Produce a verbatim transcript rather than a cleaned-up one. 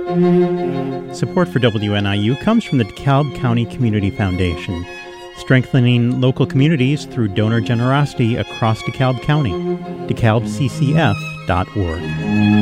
Support for W N I U comes from the DeKalb County Community Foundation, strengthening local communities through donor generosity across DeKalb County. de kalb c c f dot org.